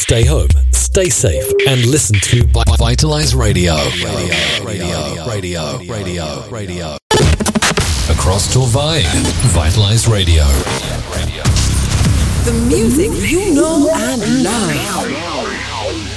Stay home, stay safe, and listen to Vitalize Radio. Radio. Across Torvai, Vitalize Radio. The music you know and love.